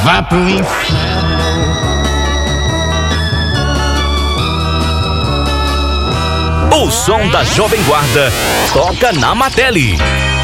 vá pro inferno. O som da Jovem Guarda toca na Martelli.